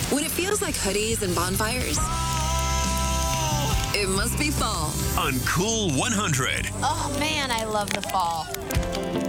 When it feels like hoodies and bonfires, it must be fall. On Cool 100. Oh, man, I love the fall.